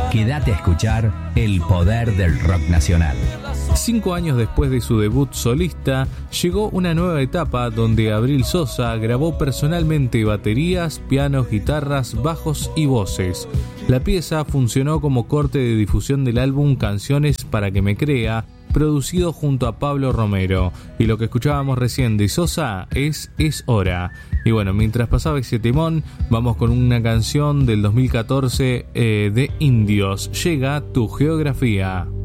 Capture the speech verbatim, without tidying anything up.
Quédate a escuchar el poder del rock nacional. Cinco años después de su debut solista, llegó una nueva etapa donde Abril Sosa grabó personalmente baterías, pianos, guitarras, bajos y voces. La pieza funcionó como corte de difusión del álbum Canciones para que me crea, producido junto a Pablo Romero. Y lo que escuchábamos recién de Sosa es Es Hora. Y bueno, mientras pasaba ese temón, vamos con una canción del dos mil catorce eh, de Indios. Llega Tu Geografía.